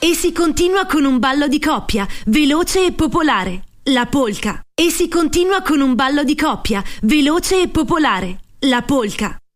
E si continua con un ballo di coppia, veloce e popolare, la polka. E si continua con un ballo di coppia, veloce e popolare, la polka.